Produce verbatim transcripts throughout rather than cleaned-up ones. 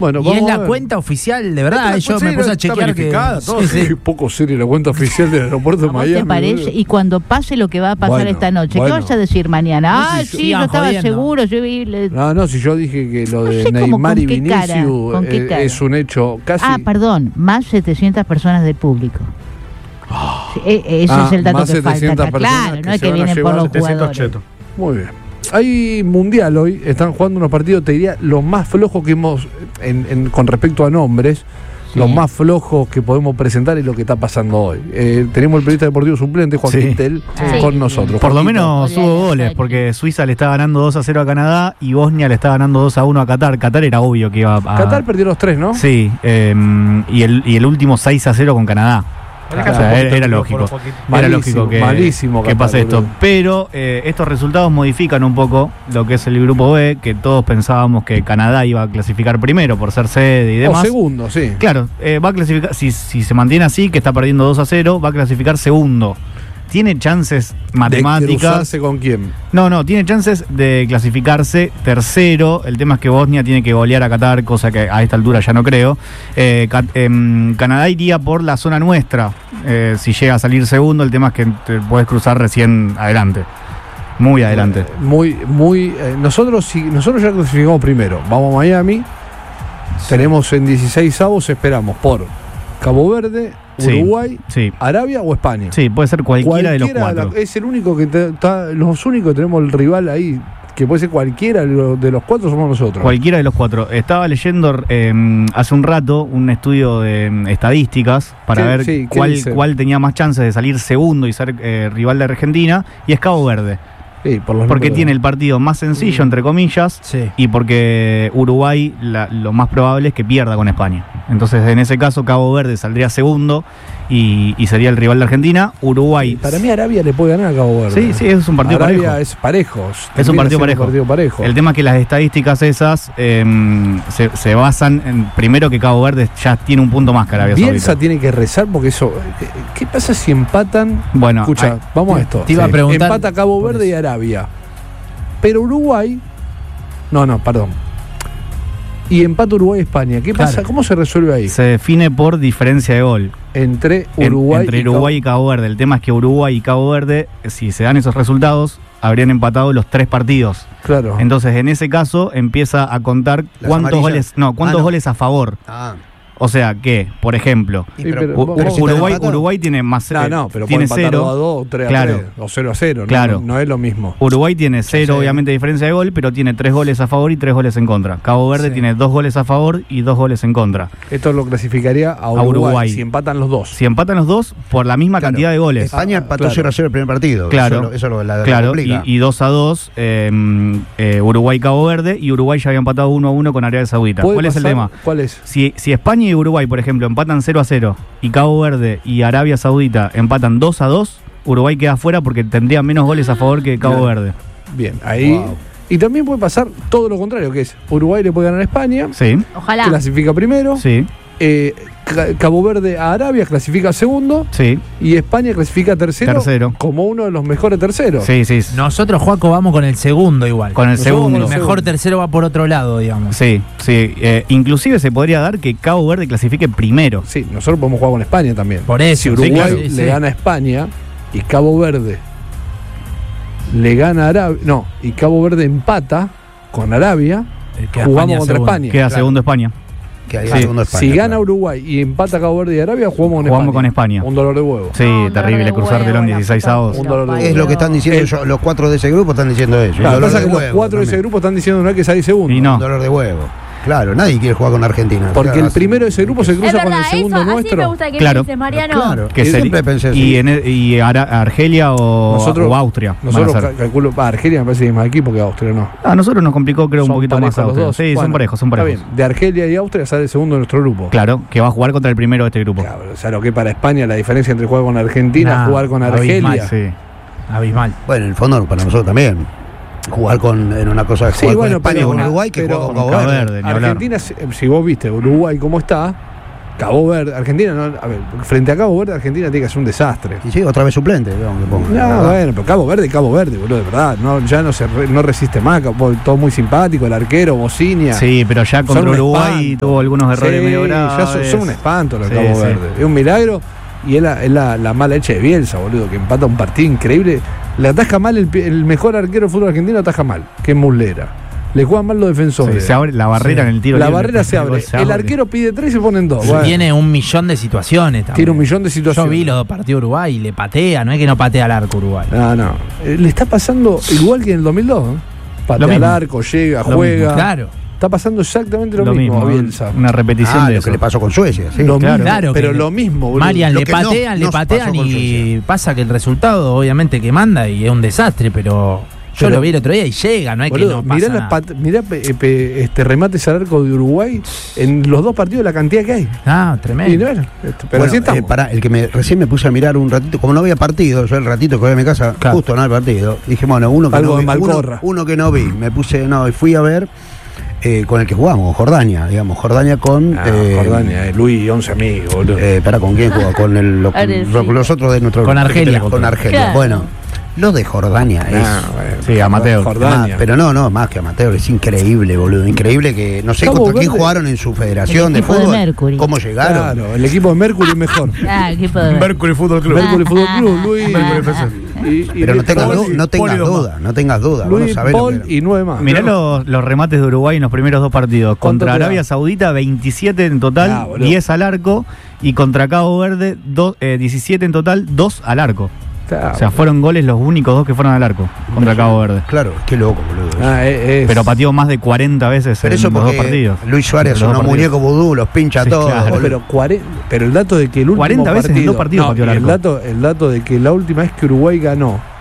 Bueno, y es la ver. cuenta oficial, de verdad. Yo me puse a chequear que... Todo, sí, sí. Qué poco serio la cuenta oficial del aeropuerto de Miami. ¿Te parece? Y cuando pase lo que va a pasar bueno, esta noche, bueno. ¿qué vas a decir mañana? No, ah, si sí, yo, yo estaba jodiendo. seguro. Yo vi, le... No, no, si yo dije que lo No de sé cómo, Neymar con y qué cara, Vinicius con qué eh, cara. es un hecho casi... Ah, perdón, más setecientas personas del público. Sí, e- ese Ah, es el dato más que falta. setecientas Acá. personas Claro, que no es se que van a vienen por llevar los setecientos jugadores. chetos. Muy bien. Hay mundial hoy, están jugando unos partidos, te diría, los más flojos que hemos, en, en, con respecto a nombres, Sí. los más flojos que podemos presentar y lo que está pasando hoy. Eh, tenemos el periodista deportivo suplente, Juan Sí. Quintel, Sí. con nosotros. Por lo Juanquito. menos Hola, hubo goles, Saki. porque Suiza le está ganando dos a cero a Canadá y Bosnia le está ganando dos a uno a Qatar. Qatar era obvio que iba a... Qatar perdió los tres, ¿no? Sí, eh, y, el, y el último seis a cero con Canadá. Claro. O sea, era, era lógico. Era Malísimo, lógico que, malísimo que Qatar, pase esto. boludo. Pero eh, estos resultados modifican un poco lo que es el grupo B, que todos pensábamos que Canadá iba a clasificar primero por ser sede y O demás. segundo, sí. Claro, eh, va a clasificar, si, si se mantiene así, que está perdiendo dos a cero, va a clasificar segundo. Tiene chances ¿De matemáticas. cruzarse con quién? No, no, tiene chances de clasificarse tercero. El tema es que Bosnia tiene que golear a Qatar, cosa que a esta altura ya no creo. Eh, Ca- em, Canadá iría por la zona nuestra. Eh, si llega a salir segundo, el tema es que te puedes cruzar recién adelante. Muy adelante. Eh, Muy, muy. eh, nosotros, si, nosotros ya clasificamos primero. Vamos a Miami. Tenemos en dieciséis avos, esperamos por Cabo Verde, Sí, Uruguay, Sí, Arabia o España. sí, puede ser cualquiera, de los Cualquiera cuatro. la- es el único que te- está, los únicos que tenemos el rival ahí, que puede ser cualquiera de los, de los cuatro, somos nosotros. Cualquiera de los cuatro. Estaba leyendo eh, hace un rato un estudio de eh, estadísticas para ¿Qué? ver Sí, ¿qué cuál, dice? cuál tenía más chances de salir segundo y ser eh, rival de Argentina, y es Cabo Verde. Sí, por los Porque números. tiene el partido más sencillo, entre comillas, Sí. y porque Uruguay la- lo más probable es que pierda con España. Entonces, en ese caso, Cabo Verde saldría segundo y, y sería el rival de Argentina. Uruguay. Para mí Arabia le puede ganar a Cabo Verde. Sí, sí, es un partido Arabia parejo. es parejos. Es un Termina partido siendo parejo. un partido parejo. El tema es que las estadísticas esas eh, se, se basan en, primero, que Cabo Verde ya tiene un punto más que Arabia Bielsa Saudita. tiene que rezar porque eso. ¿Qué, qué pasa si empatan? Bueno, Escucha, ay, vamos a esto. te iba a preguntar Empata Cabo por Verde y eso. Arabia. Pero Uruguay. No, no, perdón. Y empata Uruguay y España. ¿Qué pasa? Claro. ¿Cómo se resuelve ahí? se define por diferencia de gol. Entre En- Uruguay entre y Cabo- Uruguay y Cabo Verde. El tema es que Uruguay y Cabo Verde, si se dan esos resultados, habrían empatado los tres partidos. Claro. Entonces, en ese caso, empieza a contar ¿Las cuántos amarillas? goles, no, cuántos Ah, no. goles a favor. Ah, O sea que, por ejemplo, y Sí, pero- pero- U- vos- U- vos- Uruguay, empatado? Uruguay tiene más No, eh, no, pero tiene puede empatar cero. dos a dos, tres Claro. a tres, o cero a cero. Claro. No, no es lo mismo. Uruguay tiene cero, sé. obviamente, diferencia de gol, pero tiene tres goles a favor y tres goles en contra. Cabo Verde Sí. tiene dos goles a favor y dos goles en contra. Esto lo clasificaría a Uruguay, Uruguay. si empatan los dos. Si empatan los dos, por la misma Claro. cantidad de goles. España empató claro. cero a cero el primer partido. Claro. Eso, lo- eso lo, la, la Claro, y, complica. y dos a dos, eh, eh, Uruguay-Cabo Verde, y Uruguay ya había empatado uno a uno con Arabia Saudita. ¿Puede ¿Cuál es el pasar? tema? ¿Cuál es? Si, si España y Uruguay, por ejemplo, empatan cero a cero y Cabo Verde y Arabia Saudita empatan dos a dos, Uruguay queda fuera porque tendría menos goles a favor que Cabo Claro. Verde. Bien, ahí. Wow. Y también puede pasar todo lo contrario, que es Uruguay le puede ganar a España, Sí, Ojalá. clasifica primero, sí, eh, Ca- Cabo Verde a Arabia clasifica segundo sí, y España clasifica tercero, Tercero. como uno de los mejores terceros. sí, sí. Nosotros, Juaco, vamos con el segundo igual. Con el Nosotros segundo. El con el mejor segundo. tercero va por otro lado, digamos. Sí, sí. Eh, inclusive se podría dar que Cabo Verde clasifique primero. Sí, nosotros podemos jugar con España también. Por eso, Si sí, Uruguay claro. le Sí, sí. gana a España y Cabo Verde le gana a Arabia, no, y Cabo Verde empata con Arabia, Eh, queda jugamos España contra segundo. España. Queda Claro. segundo España. Que ahí Sí. va segundo España, Si gana claro. Uruguay y empata Cabo Verde y Arabia, jugamos con Jugamos España. con España. Un dolor de huevo. Sí, No, un terrible dolor de cruzártelo en huevo, la dieciséis puta avos. que Un dolor de lo huevo. Es lo que están parió. diciendo El- yo- los cuatro de ese grupo están diciendo eso. Claro, Un dolor pasa de que los huevo cuatro de ese también. grupo están diciendo no hay que salir segundo. Y no. Un dolor de huevo. Claro, nadie quiere jugar con Argentina. Porque Claro, el primero de ese grupo se Es cruza verdad, con el segundo eso, así nuestro. me gusta que Claro. dices, Mariano. Claro. Que Yo seri- siempre pensé así. y, en el- y Ara- Argelia o, Nosotros- o Austria. van a Nosotros ser. ca- calculo, ah, Argelia me parece que es más equipo que Austria, ¿no? A nosotros nos complicó, creo, un Son poquito parejos más los Austria. dos. Sí, Bueno, son parejos, son está parejos. bien. De Argelia y Austria sale el segundo de nuestro grupo. Claro, que va a jugar contra el primero de este grupo. Claro, o sea, lo que para España la diferencia entre jugar con Argentina Nah, y jugar con abismal, Argelia. Sí. Abismal. Bueno, en el fondo para nosotros también. Jugar con en una cosa Sí, jugar bueno, con España pero- o con Uruguay que pero- juega con con Cabo Cabo Verde. Verde. ni hablar. Argentina, si si vos viste Uruguay cómo está, Cabo Verde, Argentina, no, a ver, frente a Cabo Verde, Argentina tiene que hacer un desastre. Y sí, otra vez suplente, digamos, que ponga, la No, verdad. bueno, pero Cabo Verde, Cabo Verde, boludo, de verdad. No, ya no se re- no resiste más, Cabo- todo muy simpático, el arquero, Bocinia. Sí, pero ya Son contra un Uruguay espanto. tuvo algunos errores Sí, medio graves. ya son, son un espanto los Sí, Cabo sí. Verde. Es un milagro y es, la, es la, la mala leche de Bielsa, boludo, que empata un partido increíble. Le ataja mal el, pi- el mejor arquero del fútbol argentino, ataja mal, que es Muslera. Le juegan mal los defensores. Sí, se abre la barrera Sí. en el tiro La libre, barrera se el gol abre. se El abre. arquero pide tres y se ponen dos. Y Bueno, tiene un millón de situaciones también. tiene un millón de situaciones. Yo vi los partidos de Uruguay y le patea, no es que no patea al arco Uruguay. No, no. Eh, Le está pasando igual que en el dos mil dos. ¿eh? Patea Lo al mismo. arco, llega, Lo juega. mismo, Claro. Está pasando exactamente lo, Lo mismo, mismo, a Bielsa. una repetición Ah, de lo eso. que le pasó con Suecia, sí. Lo claro. mismo, Claro que pero le- lo mismo, boludo. Marian, Lo le que no- patean, no le patean pasó con y Suecia. pasa que el resultado obviamente que manda y es un desastre, pero yo Pero- lo vi el otro día y llega, no es Boludo, que no pasa mirá, las nada. pat- mirá pe- pe- este remates al arco de Uruguay en los dos partidos, la cantidad que hay. Ah, Y tremendo. bueno, este, pero Bueno, así estamos. eh, pará, el que me, recién me puse a mirar un ratito, como no había partido, yo el ratito que voy a mi casa, Claro. justo no había partido, dije, bueno, uno que Algo no de vi, uno, Malcorra. uno que no vi, me puse, no, y fui a ver eh, con el que jugamos, Jordania, digamos, Jordania con... Ah, eh, Jordania, eh, Luis, once amigos, boludo. Eh, para ¿con quién jugó? Con el, lo- Argentina. los otros de nuestro Con Argelia. Con Argelia. Claro. Bueno, lo de Jordania es. Ah, bueno, Sí, amateur. Jordania. Ah, pero no, no, más que amateur, es increíble, boludo. Increíble que no sé Cabo contra quién Verde. jugaron en su federación El de equipo de fútbol. Mercury. ¿Cómo llegaron? Claro, el equipo de Mercury es mejor. Ah, equipo de Mercury Fútbol Club. Mercury Fútbol Club, Luis. Mercury F C. Y- y Pero no tengas, Luis, du- no tengas Poli dos duda, no tengas duda. Vos no Luis, sabés lo Paul que era. y nueve más. Mirá los, los remates de Uruguay en los primeros dos partidos. ¿Cuánto Contra te da? Arabia Saudita, veintisiete en total, Ah, boludo. diez al arco. Y contra Cabo Verde, do- eh, diecisiete en total, dos al arco. Claro. O sea, fueron goles los únicos dos que fueron al arco contra Cabo Verde. Claro, qué loco, boludo. Ah, es- es- Pero pateó más de cuarenta veces Pero en eso los dos porque partidos. Luis Suárez Entre son los unos dos partidos. muñecos vudú, los pincha Sí, todos. claro. boludo. pero, cuare- pero el dato de que el último cuarenta veces en partido, dos partidos no, pateó al y el arco. dato, el dato de que la última vez que Uruguay ganó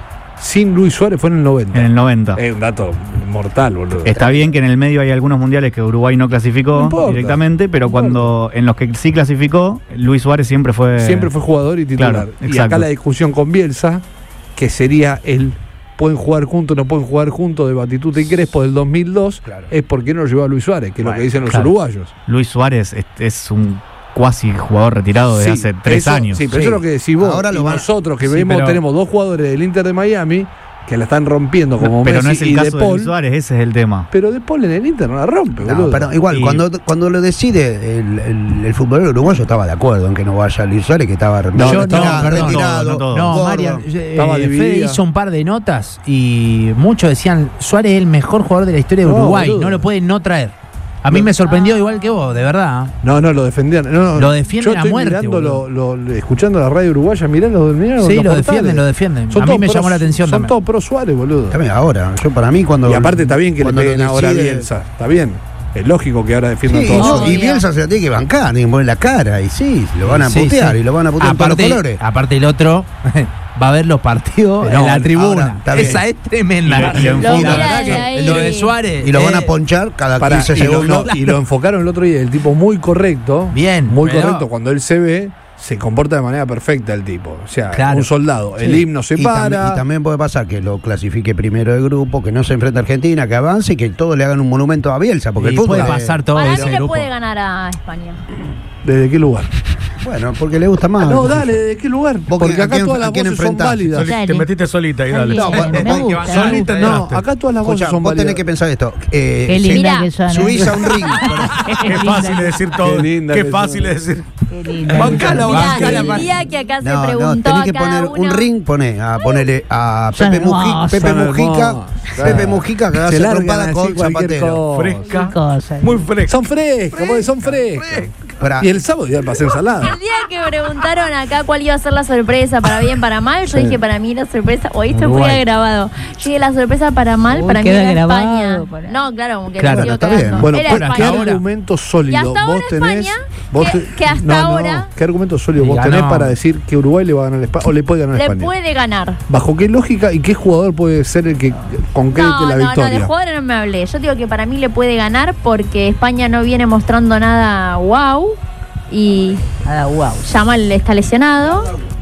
sin Luis Suárez fue en el noventa. En el noventa. Es un dato mortal, boludo. Está bien que en el medio hay algunos mundiales que Uruguay no clasificó No importa, directamente, pero no cuando en los que sí clasificó, Luis Suárez siempre fue. Siempre fue jugador y titular. Claro, y exacto. acá la discusión con Bielsa, que sería el pueden jugar juntos, no pueden jugar juntos de Batistuta y Crespo del dos mil dos, Claro. es por qué no lo llevó a Luis Suárez, que es lo Bueno, que dicen los claro. uruguayos. Luis Suárez es, es un cuasi jugador retirado de Sí, hace tres eso- años. Sí, pero Sí. eso es lo que decís vos. Ahora lo y van- nosotros que Sí, vemos, pero- tenemos dos jugadores del Inter de Miami que la están rompiendo como pero Messi no es el y caso De de, Paul. Luis Suárez, ese es el tema. Pero De Paul en el Inter no la rompe, No, boludo. pero igual, Y- cuando, cuando lo decide el, el, el futbolero uruguayo estaba de acuerdo en que no vaya Luis Suárez, que estaba No, retirado, no, retirado, perdón, retirado, no todo. No, gordo. Marian, eh, Estaba Fede dividida. hizo un par de notas y muchos decían Suárez es el mejor jugador de la historia de No, Uruguay, boludo. no lo pueden no traer. A mí me sorprendió igual que vos, de verdad. No, no, lo defendían. No, no, Lo defienden yo a estoy muerte, mirando boludo. lo, lo- escuchando la radio uruguaya, mirando, mirando Sí, los lo portales. defienden, lo defienden. Son A mí todos me pro- llamó la atención Son también. todos pro Suárez, boludo. También ahora, yo para mí cuando... Y aparte está bien que le cuando lo peguen ahora a decide- Bielsa. Está bien. Es lógico que ahora defiendan Sí, todos. no, Suárez. y Bielsa se la tiene que bancar, tiene que poner la cara, y sí, lo van a Sí, putear, sí. y lo van a putear en todos los aparte, colores. aparte el otro va a ver los partidos Pero en la ahora, tribuna. está bien. Esa es tremenda. Y lo- y lo Y la enfocan. verdad que Ahí. lo de Suárez. Y lo van a eh, ponchar cada Pará, quince y, lo, segundos. no, y lo enfocaron el otro día, el tipo muy correcto. Bien, Muy pero- correcto. Cuando él se ve, se comporta de manera perfecta el tipo. O sea, Claro. un soldado. El Sí. himno se y para. También, y también puede pasar que lo clasifique primero de grupo, que no se enfrente a Argentina, que avance y que todos le hagan un monumento a Bielsa, porque y el fútbol puede es- pasar todo Para ese mí le grupo. puede ganar a España. ¿Desde qué lugar? Bueno, porque le gusta más. No, dale, ¿de qué lugar? ¿Vos Porque qué- a acá quién- todas a las quién voces son enfrentás? válidas. Dale. Te metiste solita y dale. Está bien, No, me vos- gusta, vos- me solita gusta. No, acá todas las voces Escuchá, son vos tenés válidas. que pensar esto. Eh, Qué se- linda Mira, que son. ¿eh? subís a un ring. Qué fácil es decir todo. Qué linda Qué que fácil son. es decir. Qué linda. Bancala, Mirá, bancala, el pa- día que acá se No, no, preguntó tenés a que cada poner uno. un ring, poné a ponerle a Son Pepe Mujica, hermosas. Pepe Son Mujica, hermosas. Pepe Mujica que Se hace largan trompada así con cualquier Zapatero. cosa. Fresca. Qué cosa. Muy fresca. Son frescos, porque son frescos. Pará. Y el sábado ya pasé ensalada. El día que preguntaron acá cuál iba a ser la sorpresa, para bien, para mal, yo Sí. dije para mí la sorpresa, o esto fue Uruguay. grabado. Yo dije la sorpresa para mal, Uy, para mí queda era grabado, España. para- No, claro, como que Claro, me sigo está bien. cagando. Bueno, era ¿qué, España. ¿qué España. argumento Y sólido hasta vos ahora tenés? España, vos que- te- que hasta no, no, ahora- ¿qué argumento sólido Y vos ganó. tenés para decir que Uruguay le va a ganar a España o le puede ganar a Le España? puede ganar. ¿Bajo qué lógica y qué jugador puede ser el que concrete No, la no, no, victoria? de jugadores no me hablé. Yo digo que para mí le puede ganar porque España no viene mostrando nada wow y Nada, wow. Yamal está lesionado.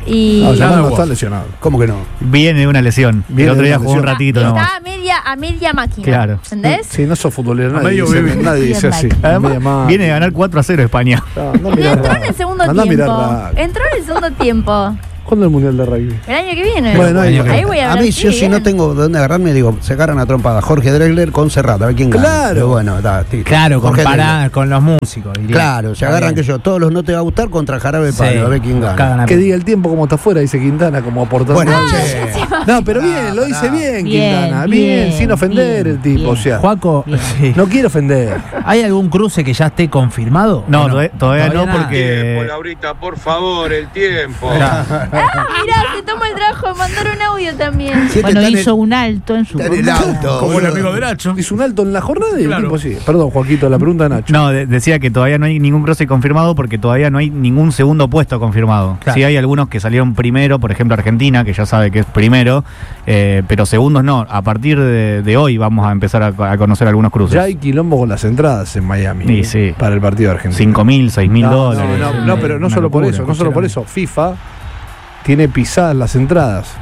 Y No, Yamal no Nada, está vos. lesionado. ¿Cómo que no? Viene de una lesión. Viene el otro de día una jugó un lesión. ratito está nomás. a media, a media máquina. Claro. ¿Entendés? Sí, no sos futbolero, A nadie medio dice, bebé. nadie dice así. Además, Media más. viene de ganar cuatro a cero España. No, andá a Y mirar entró en rugby. el segundo Andá a mirar tiempo. rugby. Entró en el segundo tiempo. ¿Cuándo el Mundial de Rugby? El año que viene. Bueno, ahí- ahí voy a A hablar. mí, yo si no tengo de dónde agarrarme, digo, se agarran a trompada Jorge Drexler con Serrat, a ver quién gana. Claro. Pero bueno, está, sí. Claro, Jorge comparar con los músicos. Drexler. diría. Claro, se Está agarran bien. que yo, todos los no te va a gustar contra Jarabe de Sí, Palo, a ver quién nos gana. cagan a Que palo. diga el tiempo como está afuera, dice Quintana, como aportando. Bueno, algo. che. No, pero bien, lo dice bien, Bien, Quintana. Bien, bien, sin ofender bien, el tipo, bien. o sea. Juaco, sí. No quiere ofender. ¿Hay algún cruce que ya esté confirmado? No, ¿O todavía, todavía no, nada? porque. Laurita, por favor, el tiempo. Ah, mirá, se toma el trabajo de mandar un audio también. Si este Bueno, está en hizo el- un alto en su está en el jornada. auto. Como el boludo. amigo de Nacho. Hizo un alto en la jornada y el Claro. tipo sí. Perdón, Joaquito, la pregunta de Nacho. No, de- decía que todavía no hay ningún cruce confirmado porque todavía no hay ningún segundo puesto confirmado. Claro. Sí hay algunos que salieron primero, por ejemplo Argentina, que ya sabe que es primero, eh, pero segundos no. A partir de, de hoy vamos a empezar a, a conocer algunos cruces. Ya hay quilombo con las entradas en Miami. Sí, sí. Para el partido de Argentina. Cinco mil, seis mil no, dólares. No, no, no, pero no Una solo por locura, eso, no solo por escuché eso. FIFA tiene pisadas las entradas.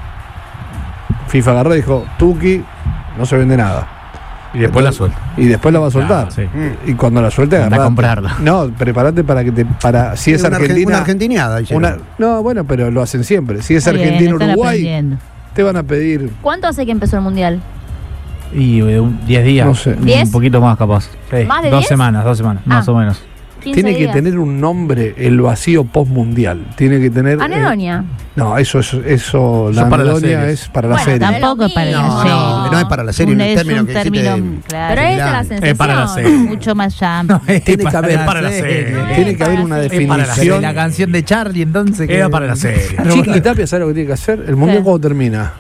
FIFA agarró y dijo, Tuki, no se vende nada. Y después la suelta. Y después la va a soltar. Claro, sí. Y cuando la suelte, Anda a agarrate. comprarla. No, prepárate para que te. Para, si es una, argen- Argentina. una argentiniada, hicieron. una- no, bueno, pero lo hacen siempre. Si es Está bien, están Argentina-Uruguay, aprendiendo. te van a pedir. ¿Cuánto hace que empezó el mundial? Y eh, un- diez días. No sé. ¿Diez? Un poquito más capaz. Sí, ¿Más de dos diez? semanas, dos semanas. Más Ah. o menos. quince Tiene que días. tener un nombre el vacío postmundial. Tiene que tener. eh, Anedonia. no, eso es eso, la para las anedonia series. es para la Bueno, serie. tampoco Tampoco es para No, la no, serie. no es para la serie, Un- un es término un que existe término, de- claro, Pero esa es la Claro. sensación. Es para la serie. mucho más amplio. Tiene que haber- Es para la serie. Tiene que haber una Es para la definición. La canción de Charlie, entonces. que- Era para la serie. Chiqui Tapia, ¿sabe lo que tiene que hacer? ¿El mundial Sí. cuándo termina?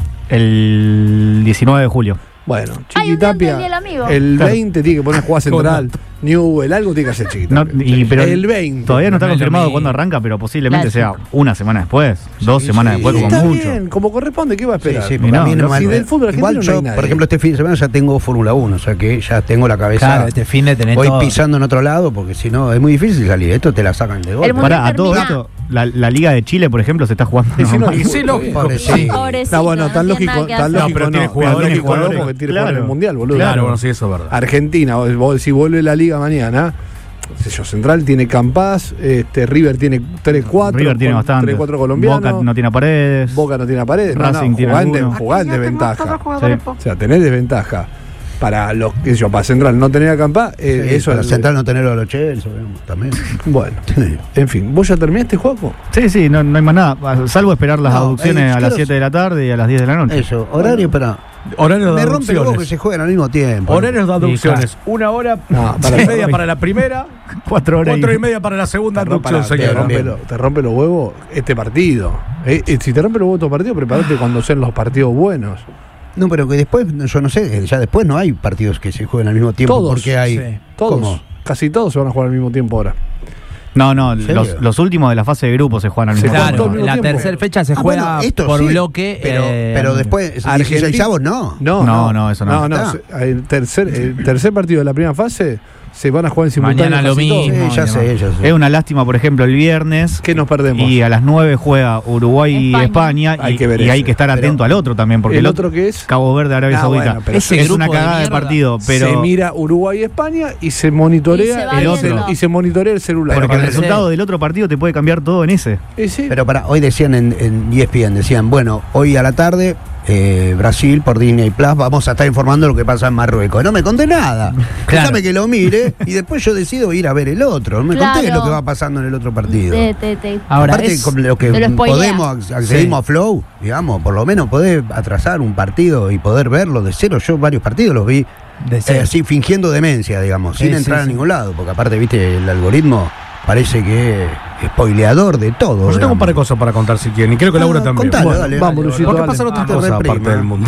El diecinueve de julio. Bueno, Hay Chiqui un día Tapia, del Día del Amigo. el Claro. veinte tiene que poner jugada central, Newell, algo tiene que hacer Chiqui No, Tapia. y- pero el veinte. Todavía no está No es lo confirmado mismo. cuándo arranca, pero posiblemente sea Clásico. una semana después, dos semanas después, como Está mucho. bien, como corresponde, ¿qué va a Sí, esperar? sí, Y porque no, a mí no no, me- si del fútbol Igual argentino no yo, hay nadie. por ejemplo, este fin de semana ya tengo Fórmula uno, o sea que ya tengo la cabeza. Claro, este fin de tenés Voy todo. pisando en otro lado porque si no es muy difícil salir. Esto te la sacan de golpe. El mundial Para, a todo termina- esto, la, la Liga de Chile, por ejemplo, se está jugando. Y si no, Y sí, lógico. Pobrecito. Pobrecito, No, bueno, tan no lógico, tiene nada que tan hacer. lógico No, pero no, tiene tan jugadores, lógico no, jugadores. porque tiene que Claro. jugar en el mundial, boludo. Claro, bueno, sí, eso es verdad. Argentina, vos, vos si vuelve la liga mañana, qué sé yo, Central tiene Campas, este, River tiene tres cuatro, River tiene bastante. tres cuatro colombianos, Boca no tiene a paredes. Boca no tiene paredes, no, Racing no, tiene jugá en de- alguno. jugá en desventaja. Sí. O sea, tenés desventaja. Para los que yo, para Central no tener a Campas, eh, Sí, eso para es Central no tenerlo a los Chelsea, digamos, también. bueno. Sí. En fin, ¿vos ya terminaste, Juaco? Sí, sí, no, no hay más nada. Salvo esperar las No, adopciones eh, a las quiero- siete de la tarde y a las diez de la noche. Eso, horario para. Horarios de Me rompe el huevo que adopciones. se juegan al mismo tiempo. Horarios de adopciones. Una hora No, y para- media para la primera, Cuatro horas. cuatro y media para la segunda Te rompe, adopción, te, señor. rompe Bien. lo- te rompe los huevos este partido. Eh, eh, si te rompe los huevos tu partido, prepárate cuando sean los partidos buenos. No, pero que después, yo no sé, ya después no hay partidos que se jueguen al mismo tiempo Todos, porque hay. sí. Todos, ¿Cómo? casi todos se van a jugar al mismo tiempo ahora. No, no, ¿En serio? los, los últimos de la fase de grupo se juegan al Se mismo juegan tiempo. todo al Claro, mismo la tiempo. tercera fecha se Ah, juega bueno, esto por sí, bloque. Pero, eh, pero después, Argentina- dieciséis avos no. No, No, no, eso no. No, Está. se- el, tercer, el tercer partido de la primera fase se van a jugar en simultáneo. Mañana lo casi todos. mismo. Sí, ya no, sé, ya sé. Es una lástima, por ejemplo, el viernes. ¿Qué nos perdemos? Y a las nueve juega Uruguay y España. España. Hay y, que ver y hay ese. que estar Pero- atento al otro también, porque ¿El otro qué es? Cabo Verde, Arabia Ah, Saudita. bueno, pero ese es grupo una de cagada de, mierda. partido, pero se mira Uruguay y España y se monitorea Y se va el viendo. otro y se monitorea el celular. porque el parece- resultado del otro partido te puede cambiar todo en ese. Y sí, Pero para, hoy decían en, en E S P N, decían, bueno, hoy a la tarde, eh, Brasil por Disney Plus, vamos a estar informando lo que pasa en Marruecos. No me conté nada. Claro. Déjame que lo mire y después yo decido ir a ver el otro. No me Claro. conté lo que va pasando en el otro partido. Te- te- te- Ahora, Aparte, es- con lo que te lo spoilea. podemos, accedimos a Flow, digamos, por lo menos poder atrasar un partido y poder verlo de cero. Yo varios partidos los vi de eh, ser- así fingiendo demencia, digamos, Sí, sin sí, entrar a sí. ningún lado, porque aparte, viste, el algoritmo parece que es spoileador de todo. Yo tengo un par de digamos. cosas para contar si quieren, y creo que Laura Ah, también. contalo, Bueno, dale, vamos, dale, Luisito, ¿Por qué dale. pasan otras Te cosas reprima. aparte del mundial?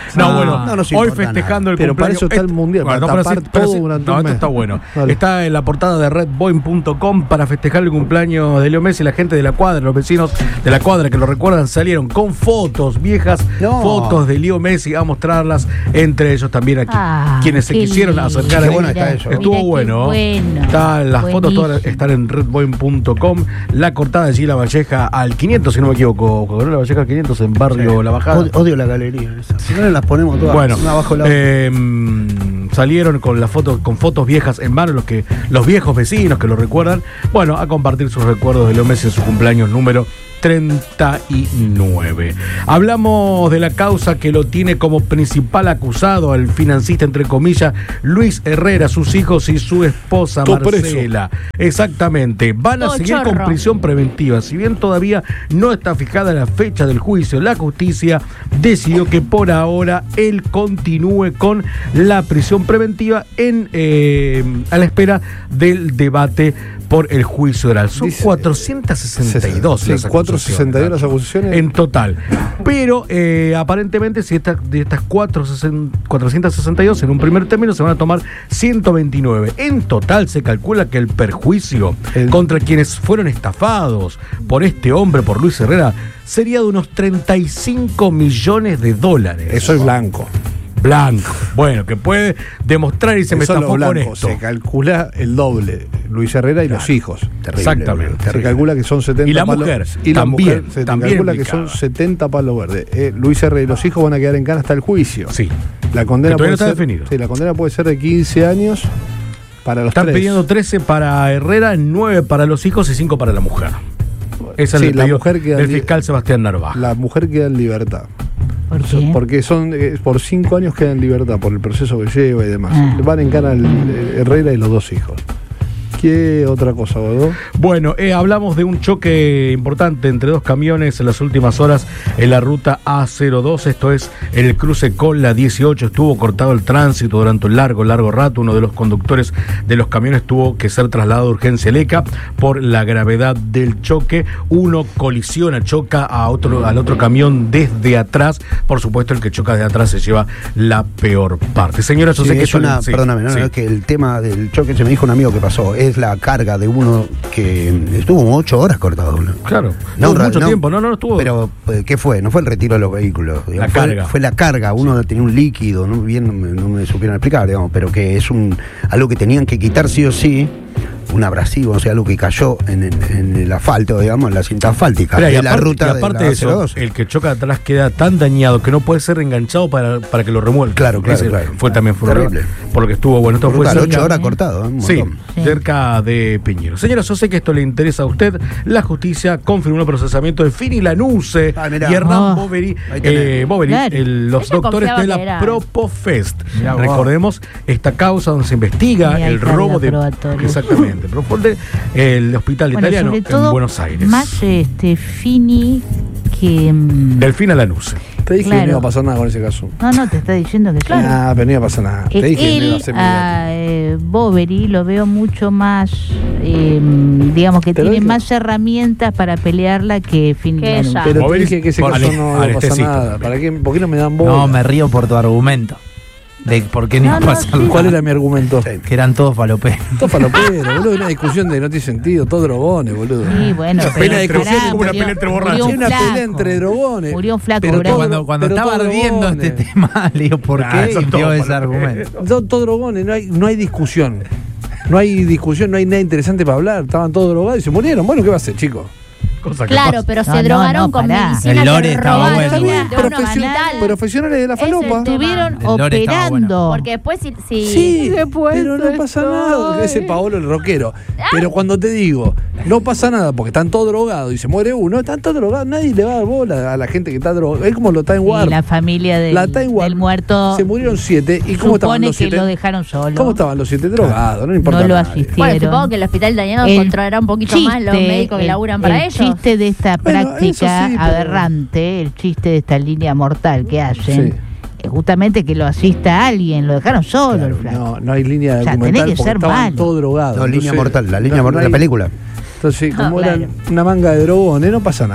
No, Ah, bueno, no nos hoy importa festejando el Pero para cumpleaños. eso está el mundial, Bueno, para no, pero tapar sí, pero todo sí. durante No, un esto mes. está bueno. Dale. Está en la portada de red boeing punto com para festejar el cumpleaños de Leo Messi. La gente de la cuadra, los vecinos de la cuadra que lo recuerdan, salieron con fotos, viejas No. fotos de Leo Messi a mostrarlas. Entre ellos también aquí, Ah, quienes se qué quisieron lindo. acercar Qué ahí. bueno está eso. Estuvo Mirá qué bueno. bueno. Está, las fotos todas Buenísimo. están en red boeing punto com. La cortada de Gila Valleja al quinientos, si no me equivoco. Gabriela Valleja al quinientos en barrio La Bajada. Odio, odio la galería esa. Si no las ponemos todas Bueno, una abajo la otra. eh, salieron con las fotos, con fotos viejas en mano, los que los viejos vecinos que lo recuerdan, bueno, a compartir sus recuerdos de Leo Messi en su cumpleaños número treinta y nueve. Hablamos de la causa que lo tiene como principal acusado al financista, entre comillas, Luis Herrera, sus hijos y su esposa Todo Marcela. Exactamente. Van a Todo seguir con chorro. prisión preventiva. Si bien todavía no está fijada la fecha del juicio, la justicia decidió que por ahora él continúe con la prisión preventiva en eh, a la espera del debate por el juicio oral. Son Dice- cuatrocientas sesenta y dos Sí, las cuatrocientos sesenta y dos las acusaciones. en total. Pero eh, aparentemente, si esta- de estas cuatrocientas sesenta y dos en un primer término se van a tomar ciento veintinueve. En total se calcula que el perjuicio El- contra quienes fueron estafados por este hombre, por Luis Herrera, sería de unos treinta y cinco millones de dólares. Eso es blanco. Blanco. Bueno, que puede demostrar y se me Eso es lo estafó con blanco. esto. Se calcula el doble. Luis Herrera y los hijos. Terrible, Exactamente. boludo, Se terrible. calcula que son setenta Y la palos- mujer, y la también, mujer se también calcula que implicada. son setenta palos verdes. Eh, Luis Herrera y los hijos van a quedar en cana hasta el juicio. Sí. La condena Que todavía puede no está ser, definido. Sí, la condena puede ser de quince años para los Están tres. pidiendo trece para Herrera, nueve para los hijos y cinco para la mujer. Esa Sí, es el la pedido mujer queda del li- fiscal Sebastián Narvaja. La mujer queda en libertad. ¿Por qué? Porque son eh, por cinco años queda en libertad por el proceso que lleva y demás. Ah. Van en cana el, el Herrera y los dos hijos. ¿Qué otra cosa, Godó? Bueno, eh, hablamos de un choque importante entre dos camiones en las últimas horas en la ruta A cero dos, esto es en el cruce con la dieciocho. Estuvo cortado el tránsito durante un largo, largo rato. Uno de los conductores de los camiones tuvo que ser trasladado a urgencia L E C A por la gravedad del choque. Uno colisiona, choca a otro, al otro camión desde atrás. Por supuesto, el que choca de atrás se lleva la peor parte. Señora, yo Sí, sé que es esto- una, sí, perdóname, no, sí. no, es que el tema del choque se me dijo un amigo que pasó, es la carga de uno que estuvo ocho horas cortado. ¿no? Claro, No, no, ra- mucho no, tiempo, no, no, estuvo. Pero, eh, ¿qué fue? No fue el retiro de los vehículos. digamos, La fue, carga. Fue la carga. Uno tenía un líquido, no, bien no me, no me supieron explicar, digamos, pero que es un algo que tenían que quitar sí o sí. Un abrasivo, o sea, algo que cayó en, el- en el asfalto, digamos, en la cinta asfáltica. Mirá, y de la aparte, ruta y aparte de de la eso, cero dos. el que choca atrás queda tan dañado que no puede ser enganchado para, para que lo remueva. Claro, claro, Ese claro. Fue también fue Terrible. por lo que estuvo bueno. Esto fue Brutal, cerca- ocho horas cortado, ¿eh? Un Sí, montón. Sí. cerca de Piñero. Señora, yo sé que esto le interesa a usted. La justicia confirmó el procesamiento de Fini Lanuse Ah, mirá. y Hernán Ah. Boveri, Ahí tenés. eh, Boveri, Claro. el- los Ella doctores confiaba de que la era. Propofest. Mirá vos. Recordemos esta causa donde se investiga Y hay el carga robo de. probatoria. Exactamente. Propofonde, el hospital Bueno, italiano sobre en todo, Buenos Aires. más este Fini que. mm, Delfina Lanuse. Te dije que Claro. no iba a pasar nada con ese caso. No, no, te está diciendo que claro. Ah, pero no iba a pasar nada. Te Eh, dije que no iba a él, ser a eh, Boveri, lo veo mucho más, eh, digamos que Te lo tiene dije. más herramientas para pelearla que Fini Que Lanuse. ella. Pero te Boveri dije que ese por caso ane- no iba a pasar anestesista nada. también. ¿Para qué? ¿Por qué no me dan bola? No, me río por tu argumento. De por qué no, No, iba a no, pasar sí. nada. ¿Cuál era mi argumento? Que eran todos faloperos. Todo falopero, boludo. Una discusión de no tiene sentido. Todos drogones, boludo. Sí, bueno, Una pero pelea de pará, discusión como una murió- pelea entre murió borrachos. un Una pelea flaco. entre drogones. Murió un flaco, Pero bro. todo- Cuando, cuando pero estaba todos viendo este drogones. tema, le digo, ¿por Ah, qué? son Y dio todos ese faloperos. argumento. Son todos drogones, no hay, no hay discusión. No hay discusión, no hay nada interesante para hablar. Estaban todos drogados y se murieron. Bueno, ¿qué va a hacer, chicos? Cosa que Claro, pasa. pero No, se no, drogaron no, con pará. medicina El lore que estaba robaron bueno de igual. un Profesio- hospital. Profesionales de la Ese es el falopa. tema. Estuvieron El lore estaba operando. Porque después si, si Sí, Después pero no pasa nada. Ese Paolo el rockero. Pero cuando te digo, no pasa nada porque están todos drogados y se muere uno, están todos drogados, nadie le va a dar bola a la gente que está drogada. Es como los Time Y Warp. la familia del, La Time Warp. del muerto Se murieron siete. ¿Y cómo estaban supone los que siete? lo dejaron solo. ¿Cómo estaban los siete drogados? No le importa. No lo a nadie. asistieron. Bueno, supongo que el hospital italiano El controlará un poquito más los chiste, médicos que el- laburan para el ellos. chiste de esta Bueno, eso práctica sí, pero- aberrante, el chiste de esta línea mortal que hacen, Sí. es justamente que lo asista a alguien, lo dejaron solo Claro, el flaco. no, no hay línea O sea, documental tenés que porque ser estaban malo. todos drogados. No, línea Entonces, mortal, la línea no, mortal, no hay- la película. Entonces, como Ah, eran claro. una manga de drogones, no pasa nada.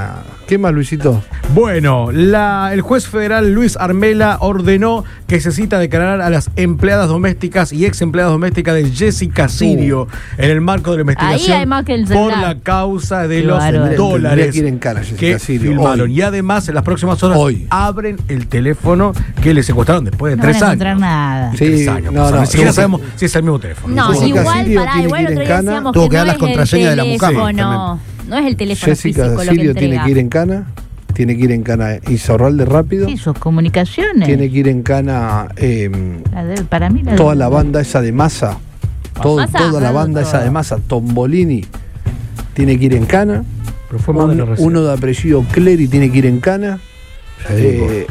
¿Qué más, Luisito? Bueno, la, el juez federal Luis Armela ordenó que se cita declarar a las empleadas domésticas y ex empleadas domésticas de Jessica Sirio uh. en el marco de la investigación Ahí hay más que el por celular. la causa de Qué los bárbaro. dólares que ir en cara, Jessica que Sirio, filmaron. hoy. Y además, en las próximas horas Hoy. abren el teléfono que le secuestraron después de No tres van a años. encontrar nada. Y Sí, tres años. no, pasaron. no, Ni siquiera sí, sabemos sí. si es el mismo teléfono. No, Jessica igual, Sirio pará, tiene igual que ir otro en día cana. decíamos Tuvo que que dar no las es el contraseñas de la mucama teléfono, no es el teléfono Jessica físico lo que Sirio tiene entrega. que ir en cana, tiene que ir en cana Isorralde rápido, Sí, sus comunicaciones. tiene que ir en cana eh, La de- para mí la toda de- la banda esa de Massa, todo- Massa. toda la banda esa de Massa, Tombolini, tiene que ir en cana, Pero fue más de Un- la recién. uno de apellido Clery tiene que ir en cana. Eh,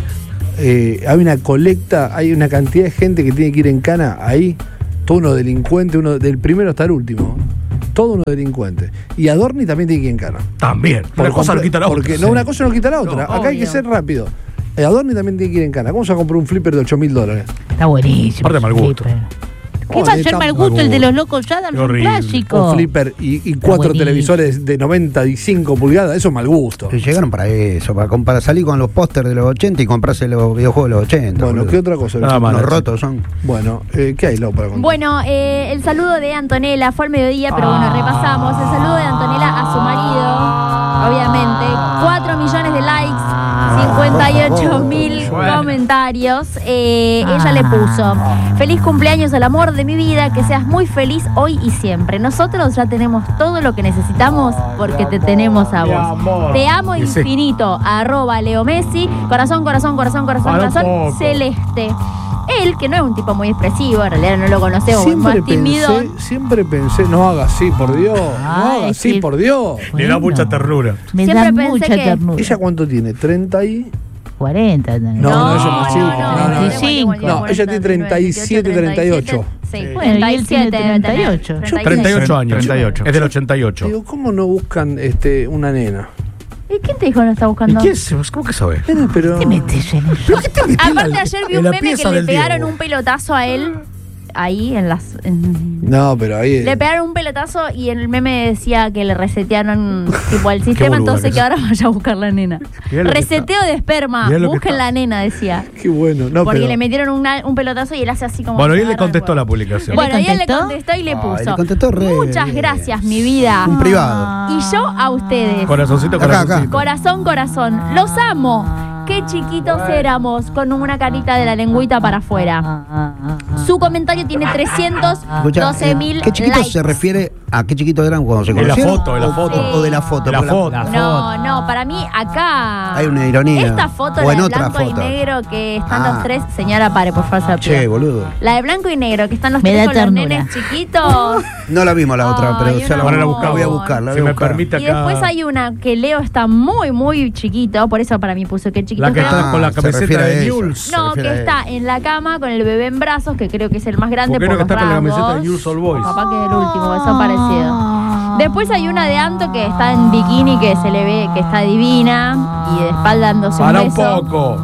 eh, hay una colecta, hay una cantidad de gente que tiene que ir en cana ahí, todo uno delincuente, uno del primero hasta el último, todo uno delincuente. Y Adorni también tiene que ir en cana. También. Una Por cosa no compre- quita la otra. Porque no, una cosa no quita la otra. No, Acá hay que obvio. ser rápido. Eh, Adorni también tiene que ir en cana. ¿Cómo se va a comprar un flipper de ocho mil dólares? Está buenísimo. Aparte de mal gusto. Sí, pero- ¿Qué Oh, va a de ser tan mal mal gusto el de gusto. los locos Adams? Qué Un horrible. clásico. Un flipper y, y cuatro buenísimo. televisores de noventa y cinco pulgadas, eso es mal gusto. Que llegaron para eso, para, com- para salir con los pósters de los ochenta y comprarse los videojuegos de los ochenta. Bueno, boludo. ¿qué otra cosa? Nada más. Los Mala, rotos son. Bueno, eh, ¿qué hay, Lau, para contar? Bueno, eh, el saludo de Antonella fue al mediodía, pero bueno, repasamos. El saludo de Antonella a su marido, obviamente. Cuatro millones de likes, cincuenta y ocho mil comentarios. Eh, ella le puso: feliz cumpleaños al amor de mi vida, que seas muy feliz hoy y siempre. Nosotros ya tenemos todo lo que necesitamos porque te tenemos a vos. Te amo Y sí. infinito. Arroba Leo Messi. Corazón, corazón, corazón, corazón, Para un corazón. poco. Celeste. Él, que no es un tipo muy expresivo, en realidad no lo conocemos, Siempre más tímido. pensé, siempre pensé, no haga así, por Dios, no Ay, haga así, sí. por Dios. Le da Bueno. mucha ternura. Me Siempre da pensé mucha que- ternura. ¿Ella cuánto tiene? ¿treinta y...? cuarenta. No, no, ella más chica. No, no, no. veinticinco. No, ella tiene treinta y siete, treinta y ocho. Sí, Bueno, y él tiene treinta y ocho. treinta y ocho. treinta y ocho años. treinta y ocho. Es del ochenta y ocho. Digo, ¿cómo no buscan este, una nena? ¿Y quién te dijo que no está ¿Y buscando? quién se- ¿Cómo que sabes? Nena, pero... ¿Qué metes en eso? Aparte ayer vi en un la meme pieza que le del pegaron Diego. un pelotazo a él ahí en las... en- No, pero ahí... Le pegaron un pelotazo y en el meme decía que le resetearon tipo el sistema, boluda entonces que que ahora vaya a buscar la nena. Mirá lo que Reseteo de esperma, Mirá lo que busquen está. la nena, decía. Qué bueno. No, Porque pero... le metieron una- un pelotazo y él hace así como... Bueno, y se él le agarra el contestó huevo. la publicación. Bueno, y él le contestó? contestó y le Ay, puso: le contestó re muchas bien. gracias, mi vida. Un privado. Y yo a ustedes. Corazoncito, Acá, corazoncito. Corazón, corazón. Los amo. Qué chiquitos éramos, con una carita de la lengüita para afuera. Su comentario tiene trescientos Escuchá, doce mil eh, ¿qué chiquitos likes. se refiere a qué chiquitos eran cuando se En la conocieron? foto, en la O- foto. O, de la foto. De la porque foto. No, no, para mí acá. Hay una ironía. Esta foto, O la en de otra blanco foto. y negro, que están Ah. los tres. Señora, pare, por favor, se la pido. Che, boludo. La de blanco y negro, que están los Me tres da con ternura. los nenes chiquitos. No la vimos la otra, Ay, pero un ya la, amor. la voy a buscar. La voy a buscar, la Si voy a me buscar. permite Y acá. después hay una que Leo está muy, muy chiquito, por eso para mí puso que chiquito. La que pero- está con la se camiseta refiere a de eso. News. se No, refiere que a está en la cama con el bebé en brazos, que creo que es el más grande ¿Por qué por no que los está con la camiseta de rasgos. News All Boys? Capaz que es el último, que son parecidos. Después hay una de Anto que está en bikini, que se le ve que está divina, y de espalda dándose un Para un beso. poco.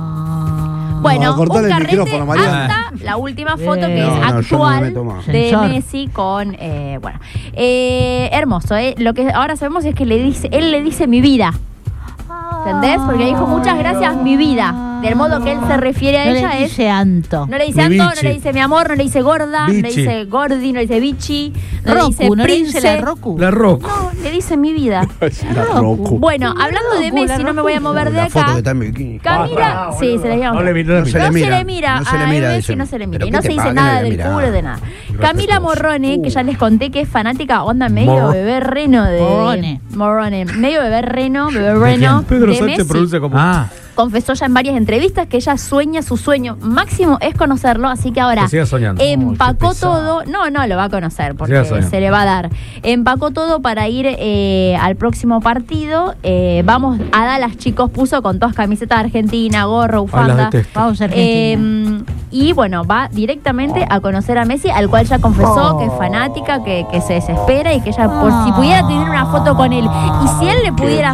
Bueno, No, cortale un el carrete micrófono, Mariana. hasta la última foto que Bien. es No, no, yo no me actual meto más. de Sensor. Messi con, eh, bueno, eh, hermoso, ¿eh? Lo que ahora sabemos es que le dice, él le dice mi vida. ¿Entendés? Porque dijo muchas gracias, mi vida. Del modo que él se refiere a No ella le es. dice Anto. No le dice Mi Anto, no bichi. le dice mi amor, no le dice gorda, no le Bichi. dice gordi, no le dice bichi, no le dice Roku, ¿no le prince. dice la Roku? La Rocco. No, le dice mi vida. La Roku. Bueno, hablando de Roku, la Messi, no me voy a mover de La foto acá. que está en bikini. Camila, sí, se le llama. No le mira, no le No se mira. No le se mira, le mira, no se le a mira, Messi dice. no se le mira. Pero Y no ¿qué se te dice pasa? nada No le del mira. culo de nada. Irrespetuoso. Camila Morrone, que ya les conté que es fanática onda medio Mor- bebé reno de. Morrone. Morrone. Medio bebé reno, bebé reno. Pedro de Sánchez Messi. pronuncia como. Ah, Confesó ya en varias entrevistas que ella sueña, su sueño máximo es conocerlo, así que ahora Que siga soñando. empacó Oh, qué pesado. todo. No, no lo va a conocer porque Siga soñando. se le va a dar. Empacó todo para ir eh, al próximo partido. Eh, vamos a Dallas, chicos, puso con todas camisetas de Argentina, gorro, Ay, las bufanda. detesto. Vamos a Argentina. Eh, y bueno, va directamente a conocer a Messi, al cual ya confesó que es fanática, que, que se desespera y que ella por si pudiera tener una foto con él. Y si él le pudiera,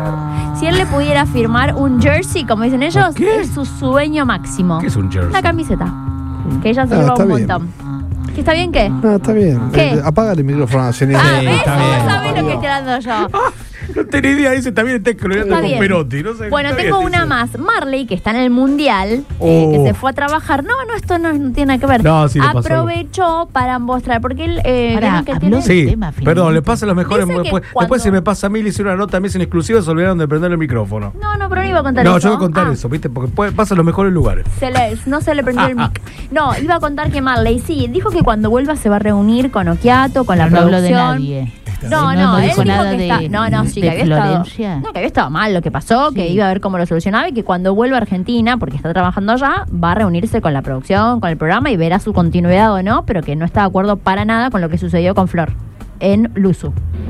si él le pudiera firmar un jersey, como dicen ellos, ¿Qué? es su sueño máximo. ¿Qué es un jersey? Una camiseta. Que ella se Ah, lleva está un bien. montón. ¿Que está bien qué? No, está bien. ¿Qué? Eh, Apágale el micrófono a la señora. Ah, Sí, ¿ves? está Vos bien. sabés lo que estoy hablando yo. No tenía idea, dice también está escroleando Está con bien. Perotti. No sé, Bueno, está tengo bien, una dice. más. Marley, que está en el Mundial, Oh. eh, que se fue a trabajar. No, no, esto no, no tiene nada que ver. No, sí, le pasó. Aprovechó para mostrar, porque él... Eh, Pará, vieron que habló tiene- de- Sí, tema, perdón, finalmente. le pasa a los mejores. Dice que Después, cuando- después se me pasa a mí, le hicieron una nota, me dicen exclusiva, se olvidaron de prender el micrófono. No, no, pero no iba a contar No, eso. yo voy a contar Ah. eso, ¿viste? Porque puede- pasa en los mejores lugares. Se le- no se le prendió el mic. No, iba a contar que Marley, sí, dijo que cuando vuelva se va a reunir con Okiato, con la No habló producción. de nadie. No, No, no, no él dijo dijo nada que de- está, no, no, sí, de que había estado, Florencia. no, que había estado mal lo que pasó, que Sí. iba a ver cómo lo solucionaba y que cuando vuelva a Argentina, porque está trabajando allá, va a reunirse con la producción, con el programa y verá su continuidad o no, pero que no está de acuerdo para nada con lo que sucedió con Flor en Luzu.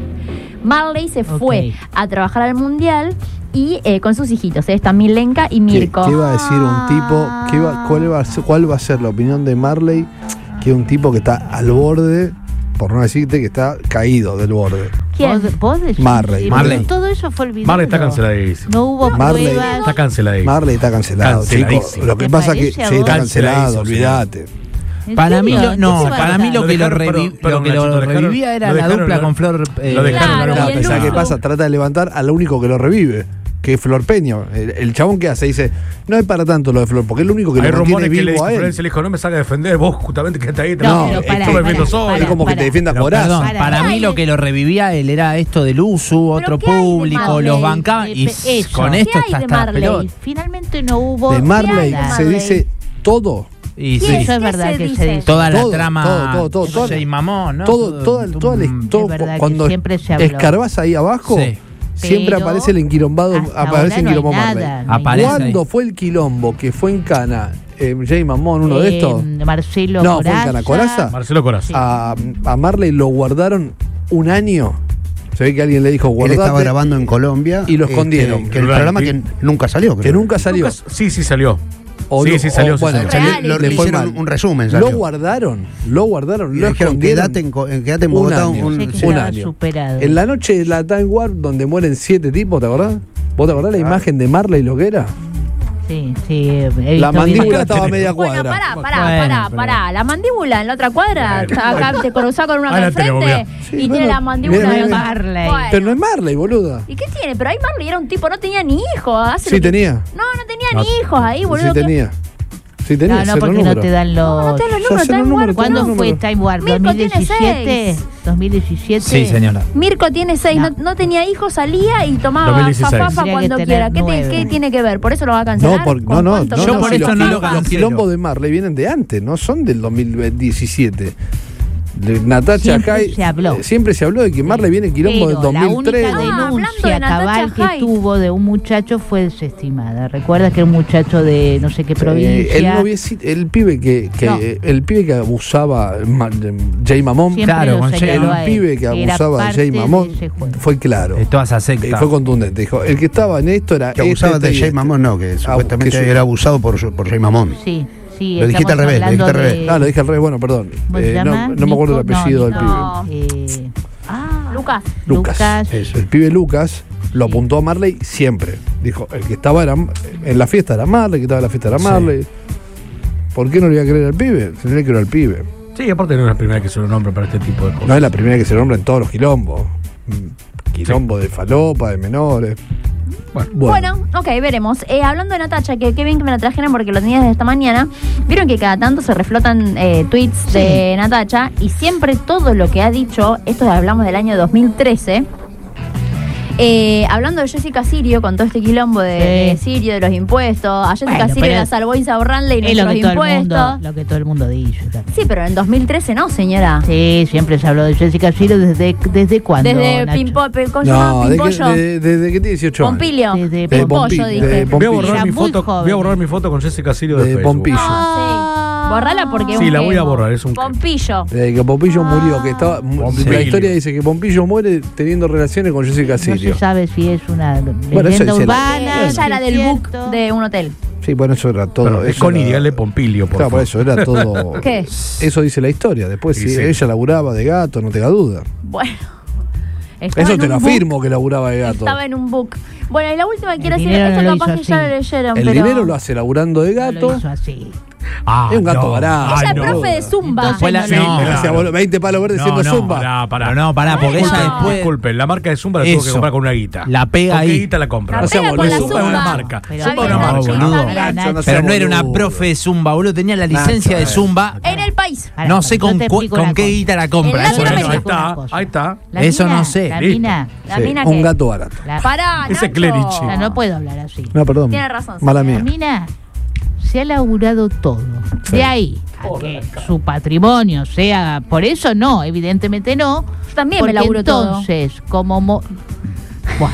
Marley se fue Ok. a trabajar al Mundial y eh, con sus hijitos, eh, están Milenka y ¿Qué, Mirko. qué va a decir un tipo? ¿Qué va- cuál, va a ser, ¿Cuál va a ser la opinión de Marley? Que es un tipo que está al borde, por no decirte que está caído del borde. ¿Quién? ¿Vos, vos decís? Marley. Sí, Marley. pero todo eso fue olvidado. Marley está canceladísimo. No hubo Marley. pruebas. Está canceladísimo. Marley está cancelado, Canceladísimo. chicos. Lo que ¿Te pasa que parece a sí, vos? está cancelado, Canceladísimo, olvídate. ¿En Para mí, serio? lo, no, ¿Qué se para va mí a lo dar? que lo, dejaron, revi- perdón, lo perdón, que lo Nacho, lo dejaron- revivía era lo la dejaron, dupla lo- con Flor. eh, lo dejaron, Claro, lo y el dejaron. ¿Sabes qué Luzu. pasa? Trata de levantar a lo único que lo revive, que es Flor Peña. El, el chabón que hace dice, no es para tanto lo de Flor, porque es lo único que Hay lo mantiene rumores que le vivo dijo, a él. Florencia le dijo, no me salga a defender, vos justamente que está ahí. No, tranquilo, pero pará, estuve pará, viendo solo. pará. Es como que te defienda Pero, Coraza. perdón, Para. para mí lo que lo revivía él era esto del uso, otro ¿qué hay de público, Marley? los bancaban y Eh, pe- eso. con ¿Qué esto hay está de hasta la Marley? pelota. Finalmente no hubo De Marley nada. se Marley? dice todo. Y ¿Qué sí, es? Eso es ¿Qué verdad se que dice? se dice. toda la Todo, trama todo, todo, todo, todo. Jay Mamón, ¿no? Todo, toda, toda la un- todo, Es verdad que cuando siempre se habló. escarbás ahí abajo, Sí. siempre Pero aparece el enquilombado, hasta aparece ahora no hay enquilombo nada, Marley. no hay Aparece nada. ¿Cuándo ahí. fue el quilombo que fue en Cana, eh, Jay Mamón, uno de Eh, estos? Marcelo No, fue en Coraza. Cana Coraza. Marcelo Coraza. A, a Marley lo guardaron un año. Se ve que alguien le dijo Él guardate. estaba grabando en Colombia. Y lo escondieron. este, que el programa que nunca salió. Que creo. nunca salió. Nunca- sí, sí salió. O sí, no- sí salió. o, sí bueno, salió. salió- Real, Lo- le le fue hicieron mal. un resumen. Lo Salió. guardaron, lo guardaron, Y lo le dijeron, escondieron. quédate en, Co- en- quédate en Un Bogotá año. un, Sé que sí. un estaba año. superado. En la noche de la Time Warp, donde mueren siete tipos, ¿te acordás? ¿Vos te acordás la imagen de Marley lo que era? Sí, sí. he visto La mandíbula videos. estaba a media Bueno, cuadra. pará, pará, Bueno, pará, pero- pará. La mandíbula en la otra cuadra, Bueno, acá te cruzás con una Ahí la acá al tenemos, frente mirá. Sí, y tiene bueno, la mandíbula mirá, en mirá. Marley. Bueno. Pero no es Marley, boluda. ¿Y qué tiene? Pero ahí Marley era un tipo, no tenía ni hijos. hace Sí lo que- tenía. No, no tenía No. ni hijos ahí, boludo. Sí ¿qué- tenía. Sí tenía. No, no, cero porque no número. te dan No, no los... te dan los Ya números, sé Time los números, Warp, tengo ¿Cuándo los no. fue números. Time Warp? Mirko ¿dos mil tiene diecisiete? seis. ¿dos mil diecisiete? Sí, señora. Mirko tiene seis, no, No. no tenía hijos, salía y tomaba dos mil dieciséis. fafafa Tendría que cuando tener quiera. ¿Qué, te- nueve. qué tiene que ver? ¿Por eso lo va a cancelar? No, por, ¿Con no, no, cuánto no, Yo no, por si eso los, no lo los cancelo. quilombos de Marley vienen de antes, no son del dos mil diecisiete. De Natacha Siempre Jai, se habló. eh, siempre se habló de que Marley viene quilombo del Pero la dos mil tres. única Ah, hablando denuncia de Natacha cabal que Haidt. tuvo de un muchacho fue desestimada. ¿Recuerdas que era un muchacho de no sé qué Eh, provincia? el, noviecito- el pibe que, que No. el pibe que abusaba ma- de Jay Mamón, Siempre Claro, lo con señaló el a él, pibe que era abusaba de parte Jay Mamón ese juego. fue claro. De toda esa Eh, secta. fue contundente. Dijo, el que estaba en esto era Que abusaba este, de este y Jay este. Mamón, no, que supuestamente que su- era abusado por, su- por Jay Mamón. Sí, sí. Lo dijiste estamos al revés, lo hablando dijiste al revés. de- Ah, lo dije al revés, bueno, perdón. ¿Cómo se Eh, no, llama? no me acuerdo el Nico- apellido no, del no. pibe. Eh, ah, Lucas. Lucas. Lucas. Eso, el pibe Lucas lo Sí. apuntó a Marley siempre. Dijo, el que estaba era, en la fiesta era Marley, el que estaba en la fiesta era Marley. ¿Por qué no le iba a creer al pibe? Se le creó al pibe. Sí, aparte no es la primera vez que se lo nombra para este tipo de cosas. No es la primera que se nombra en todos los quilombos. Mm, Quilombo de falopa, de menores. Bueno. Bueno, ok, veremos. Eh, hablando de Natacha, que qué bien que me la trajeron porque lo tenía desde esta mañana. Vieron que cada tanto se reflotan eh, tweets de Natacha y siempre todo lo que ha dicho, esto hablamos del año dos mil trece. Eh, hablando de Jessica Sirio, con todo este quilombo de, de Sirio, de los impuestos. A Jessica Bueno, Sirio pero la salvó Insaurralde y es lo nuestros que, todo el impuestos. mundo, lo que todo el mundo dice. también. Sí, pero en dos mil trece no, señora. Sí, siempre se habló de Jessica Sirio. ¿Desde, desde cuándo? Desde Nacho? Pimpo, ¿cómo se llama? No, ¿de qué, Pimpollo. de, de- de qué tiene dieciocho años? Pompilio. Desde Pimpollo, Pompi- dije. de Voy a borrar Era mi muy foto, joven. voy a borrar mi foto con Jessica Sirio de, De Facebook. Pompillo. Sí. Borrala porque es Sí, un la voy a emo. borrar, es un Pompillo. Desde que Pompillo murió, que estaba. Pompilio. La historia dice que Pompillo muere teniendo relaciones con Jessica No Sirio. se sabe si es una Bueno, eso leyenda dice la- urbana. Ella si era es del book cierto. de un hotel. Sí, bueno, eso era todo. Pero es eso con era- ideal de Pompilio, por Claro, por favor. eso era todo. ¿Qué? Eso dice la historia. Después, Sí, si sí. ella laburaba de gato, no tenga duda. Bueno. Estaba Eso en te un lo book. afirmo que laburaba de gato. Estaba en un book. Bueno, y la última que El quiero decir, dinero esto no lo capaz hizo que ya así. lo leyeron, El pero. dinero lo hace laburando de No lo gato. hizo así. Ah, Es un gato no. barato. Ay, Ella es no. profe de Zumba. Después la- Sí, no, claro. Gracias, boludo. veinte palos verdes No, siendo no, zumba. pará, pará. Pero no, pará, porque Bueno. ella después Disculpen, la marca de Zumba la tuvo que Eso. comprar con una guita. la pega ¿Con qué ahí. guita la compra? La No sea pega con boludo. la Zumba es una Zumba. marca. Pero Zumba es una no, marca. boludo. Pará, Nacho, Nacho. Pero no era una boludo. profe de Zumba, boludo. Tenía la licencia de Nacho, Zumba. En el país. Pará, No sé yo con, te cu- explico con una qué cosa. guita la En compra. la Eso Latinoamérica. no Ahí sé. está, Una cosa. ahí está. La Eso mina- no sé. La Listo. mina, La Sí, mina un que. gato barato. la, Pará, Ese Nacho. Clerici. no, no puedo hablar así. No, perdón. Tiene razón, Mala señora. La mía. mina se ha laburado todo. Sí. De ahí a que su patrimonio sea. Por eso no, evidentemente no. Yo también me Porque laburo todo. entonces, como. mo- Buah.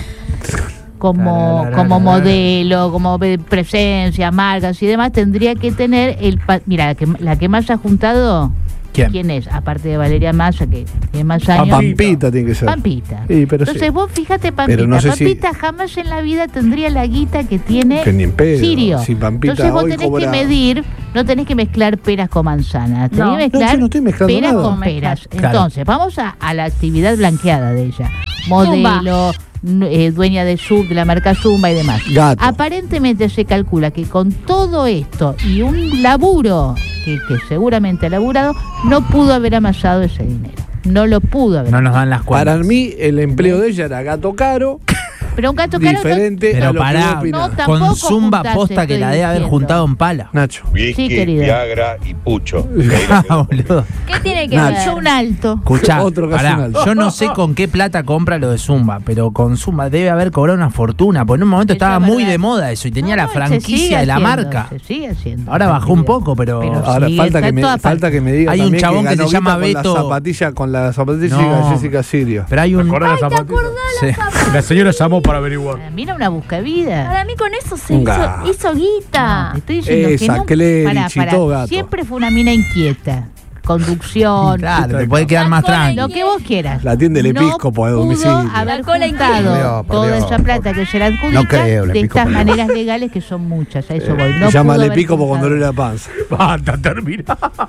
Como, como modelo, como de presencia, marcas y demás, tendría que tener el. pa- Mira, la que, la que más ha juntado. ¿Quién? es? Aparte de Valeria Massa, que tiene más Ah, años. Pampita tiene que ser. Pampita. Sí, pero Entonces sí. vos fíjate, Pampita. Pero no sé si- Pampita jamás en la vida tendría la guita que tiene Que ni en pedo. Sirio. Si Pampita Entonces vos hoy tenés cobra- que medir, no tenés que mezclar peras con manzanas, tenés No. que No, mezclar yo no estoy mezclando peras nada. con No peras. mezclar. Claro. Entonces, vamos a, a la actividad blanqueada de ella. Modelo, n- eh, dueña de Sub, de la marca Zumba y demás. Gato. Aparentemente se calcula que con todo esto y un laburo que, que seguramente ha laburado, no pudo haber amasado ese dinero. No lo pudo haber. No nos dan las cuentas. Para mí, el empleo de ella era gato caro, Pero un gato caro no- diferente a Pero lo que pará, vos opinás. No, tampoco con Zumba juntaste, posta que estoy la debe haber diciendo. juntado en pala. Nacho. Whisky, Sí, querida. Viagra y pucho. Ah, boludo. ¿Qué tiene que Nacho. ver? Yo un alto. Escuchá, Otro caso pará, en alto. yo no sé con qué plata compra lo de Zumba, pero con Zumba debe haber cobrado una fortuna, porque en un momento Eso estaba es muy verdad. de moda eso y tenía No, la no, se sigue franquicia de la haciendo, marca. Se sigue haciendo. Ahora bajó un poco, pero, Ahora Sí, falta, está que me, en todas falta partes. que me diga Hay un también chabón que ganó se llama guita Beto. con la zapatilla, con la zapatilla No. de Jessica Sirio. pero hay un ¿Acordás la Ay, ¿te zapatilla? acordás? sí. La señora llamó para averiguar. Para mí era una buscavida. Para mí con eso se Un hizo, gato. hizo guita. No, te estoy diciendo Esa, que no. Clerici, Pará, pará, todo gato. siempre fue una mina inquieta. Conducción. Claro, te puede quedar más La cola tranquilo. Lo que vos quieras. La atiende el No episcopo de pudo domicilio. haber La cola juntado inquieta. Por toda Dios, esa por plata que se la adjudica No creo, el de estas episcopo. maneras legales que son muchas. A eso voy. No Se llama pudo el haber episcopo con juntado. dolor en la panza. Basta, termina.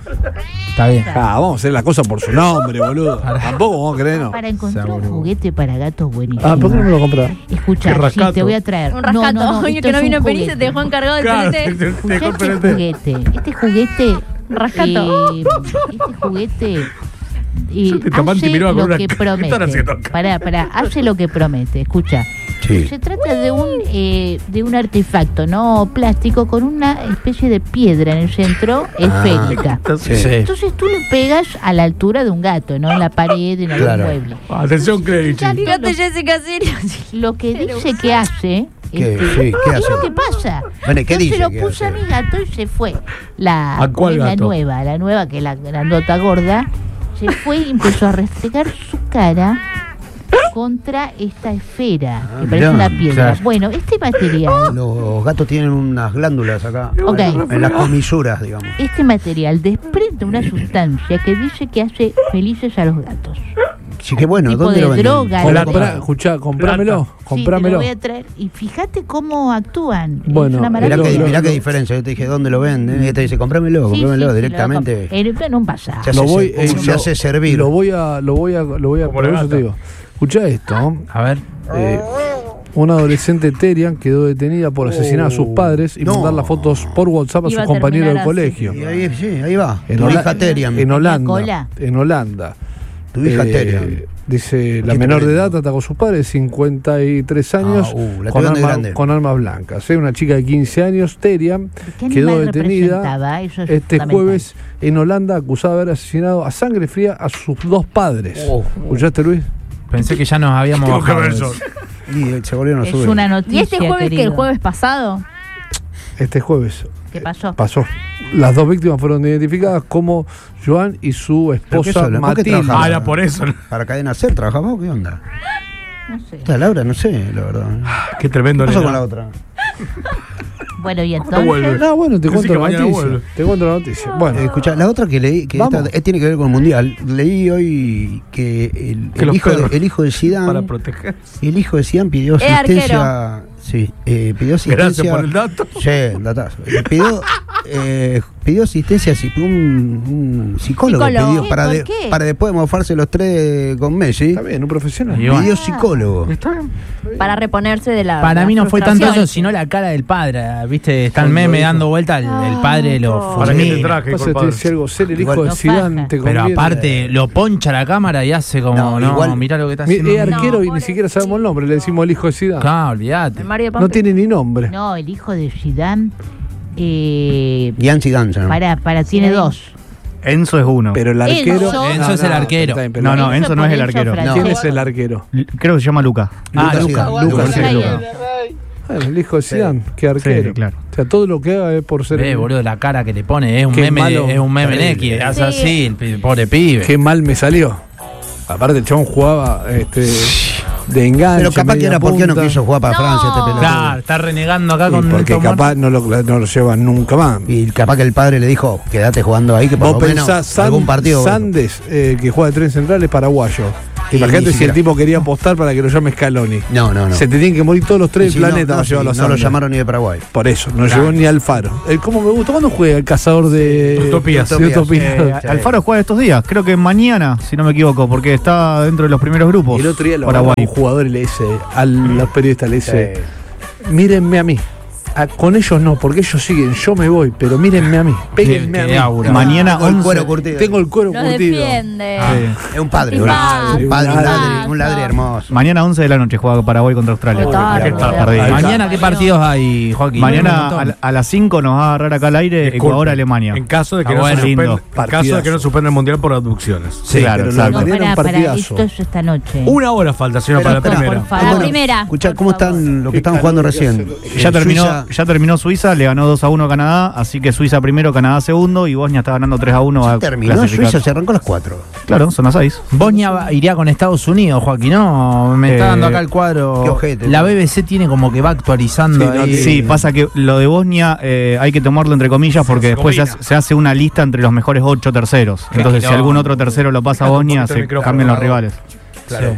Está bien. Ah, vamos a hacer las cosas por su nombre, boludo. Tampoco vamos a creer, no. Para encontrar Sea, un boludo. juguete para gatos buenísimo. Ah, ¿por qué no me lo compras? Escucha, Qué sí, rascato. te voy a traer. Un rascato. No, no, no, Oye, esto que no es vino un Peri, se juguete. te dejó encargado el Claro, P N T. te- te Escuchá dejó el este P N T. juguete. Este juguete. Rascato. eh, este juguete. eh, Yo te tapanti hace miraba con lo una- que ¿Qué están promete. haciendo acá? Pará, pará, hace lo que promete. Escucha. Sí. Se trata de un eh, de un artefacto, no plástico, con una especie de piedra en el centro esférica. Sí. Sí. Entonces tú le pegas a la altura de un gato, no en la pared, en algún Claro. mueble. Atención, Clerici. Fíjate, Jessica Sirio. Lo que dice que hace. ¿Qué? este, Sí, ¿qué es hace? lo que pasa. Bueno, ¿y qué Yo dice se lo que puse hace? a mi gato y se fue. La, ¿A cuál la gato? nueva, la nueva que es la grandota gorda, se fue y empezó a restregar su cara contra esta esfera, que parece mirá, una piedra. claro. Bueno, este material, Los gatos tienen unas glándulas acá. Ok. En las comisuras, digamos. este material desprende una sustancia que dice que hace felices a los gatos. Sí, que bueno, Tipo ¿dónde de lo venden? droga, ¿Cómo lo ¿no? Comprá, compran? escuchá, comprámelo, Sí, te lo comprámelo. voy a traer. Y fíjate cómo actúan. Bueno, es una Mirá maravilla. que, Lo- mirá lo- qué diferencia. Yo te dije, ¿dónde lo venden? Y te dice, comprámelo, Sí, comprámelo sí, sí, directamente. lo- en, en un pasado. Se hace Lo voy, se- eh, se lo- hace servir. Lo voy a, lo voy a, lo voy a, Como por la eso gata. te digo. Escuchá esto, ¿no? A ver. Eh, una adolescente Terian quedó detenida por asesinar a sus padres y No. mandar las fotos por WhatsApp a Iba sus a compañeros del terminar colegio. Y ahí, sí, ahí va. En, tu Hola- hija Terian. en Holanda. cola? En Holanda. Tu hija Eh, Terian. Dice, la Qué menor de tremendo. edad atacó a sus padres, cincuenta y tres años, Ah, uh, la con, tuvieron de arma- grande. con armas blancas. ¿eh? Una chica de quince años, Terian, ¿Qué quedó animal detenida representaba? Eso es este fundamental. jueves en Holanda, acusada de haber asesinado a sangre fría a sus dos padres. Oh. ¿Escuchaste, Luis? Pensé que ya nos habíamos Tengo que bajado ver de eso. eso. Y eh, se volvieron a Es subir. una ¿Y noticia, este jueves que el querido. jueves pasado? Este jueves ¿Qué pasó? pasó. Las dos víctimas fueron identificadas como Joan y su ¿Pero qué esposa son? ¿Por qué Matilda. trabajan? Ah, era por eso. Para Cadena C, ¿trabajamos? ¿Qué onda? No sé. Esta Laura, no sé, la verdad. Qué tremendo. ¿Qué pasó nena. con la otra? Bueno, y ¿Cuándo vuelve? entonces. No, bueno, te Decí cuento que la mañana noticia. vuelve. Te cuento la noticia. Bueno, Eh, escuchá, la otra que leí, que Vamos. esta- eh, tiene que ver con el mundial. Leí hoy que el, Que el los hijo, de, perros- el hijo de Para Zidane, proteger. el hijo de Zidane pidió Es asistencia. Sí, eh, pidió asistencia. Gracias por el dato. Sí, datazo. Le pidió eh, pidió asistencia, si- un, un psicólogo, Psicólogo. pidió ¿Qué? para, ¿Por de- qué? para después mofarse los tres con Messi. Está bien, un profesional. Y bueno. Pidió psicólogo. Para reponerse de la. Para la mí no fue tanto frustración. eso, sino la cara del padre. Viste, está el Cuando meme dijo- dando vuelta, el, el padre lo ¿Para qué te fulmina. traje, Pasa que te compadre? decía algo, ser el hijo Igual- de No Zidane faja. te Pero conviene. aparte, lo poncha la cámara y hace como, No, no, igual- mirá lo que está Mi- haciendo. Es arquero No, y ni siquiera sabemos el nombre, le decimos el hijo de Zidane. Claro, olvídate. El Mario No Pampe. tiene ni nombre. No, el hijo de Zidane, eh, Yancy Danza. para, para, tiene dos. Enzo es uno. Pero el arquero. Enzo- Enzo es el arquero. está bien, pero No, no, Enzo Enzo no es el por Enzo arquero. francés. ¿Quién es el arquero? L- Creo que se llama Luca. Ah, Lucas Luca. Zidane. Lucas Lucas Zidane. Zidane. Bueno, el hijo de Zidane, qué arquero. Sí, claro. O sea, todo lo que haga es por ser. Eh, boludo, la cara que le pone, es un Qué meme, malo. es un meme Terrible. Neki, hace Sí. así, el pi- pobre pibe. Qué mal me salió. Aparte, el chabón jugaba este, de enganche. Pero capaz que media era porque no punta. quiso jugar para No. Francia este pelotudo. Claro, está renegando acá Sí, con porque Tomás. capaz no lo, no lo llevan nunca más. Y capaz que el padre le dijo, quédate jugando ahí, que por Vos lo menos pensás, San- algún partido. Sandes, eh, que juega de tren central, es paraguayo. Y Imagínate ni si el siquiera- tipo quería apostar para que lo llame Scaloni. No, no, no. Se te tienen que morir todos los tres Y si del no, planeta no, para sí, llevarlo a no lo Sandes. llamaron ni de Paraguay. Por eso, no llegó ni Alfaro. Eh, ¿Cómo me gusta? ¿Cuándo juega el cazador de Utopías. de Utopías? Eh, Sí. Alfaro juega estos días, creo que mañana, si no me equivoco, porque está dentro de los primeros grupos. El otro día lo Paraguay. agarró un jugador y le dice a los periodistas, le dice, mírenme a mí. A- con ellos no, porque ellos siguen, yo me voy, pero mírenme a mí, péguenme Qué- a qué mí. aura. Mañana Tengo el once. cuero curtido. Tengo el cuero Lo curtido. defiende. Sí. Es un padre, Tipazo. boludo. Un padre, un Tipazo. ladri, un ladri hermoso. Mañana once de la noche juega Paraguay contra Australia. Qué tarde, Qué boludo. tarde. Ahí está. Mañana, ¿qué partidos hay, Joaquín? Un Mañana montón. a, a las cinco nos va a agarrar acá al aire Disculpe, Ecuador-Alemania. En caso de que Ah, no bueno, se lindo. suspenda, en caso de que no suspenda el mundial por abducciones. Sí, Claro, pero exacto. la mañana Para, un para, partidazo. esto es esta noche. Una hora falta, señor, para la Pero, primera. por favor. La Bueno, primera. Escuchá, Por ¿cómo favor. están lo que Qué estaban jugando calor que recién? hace. Ya Eh, terminó, Suiza- ya terminó Suiza, le ganó dos a uno a Canadá, así que Suiza primero, Canadá segundo y Bosnia está ganando tres a uno a Terminó clasificar. Suiza, se arrancó a las cuatro. Claro, son las seis. Bosnia va- iría con Estados Unidos, Joaquín, ¿no? Me está Eh, dando acá el cuadro. qué ojete, La ¿no? B B C tiene como que va actualizando Sí, no, ahí. Sí, pasa que lo de Bosnia eh, hay que tomarlo entre comillas porque Se después se combina. hace, se hace una lista entre los mejores ocho terceros. Entonces, si quilombo. algún otro tercero lo pasa a Fíjate un Bosnia, poquito el se micrófono, cambian los Gabo. rivales. Claro.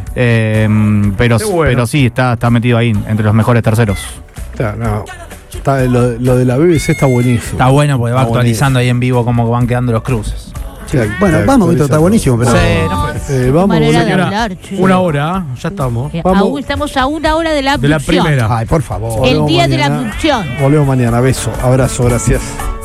Eh, pero, Qué bueno. pero sí, está, está metido ahí entre los mejores terceros. Claro, no. Está- lo, lo de la B B C está buenísimo. Está bueno porque va Está actualizando ahí en vivo cómo van quedando los cruces. Sí, Está- bueno, está vamos, esto está actualizado. buenísimo, pero. Sí, no fue- Eh, vamos, manera de señora. hablar, che. Una hora, ¿eh? Ya estamos. Eh, Vamos. aún estamos a una hora de la De la abducción. primera. Ay, por favor. El Volvemos día de la mañana. abducción. Volvemos mañana. Beso, abrazo, gracias.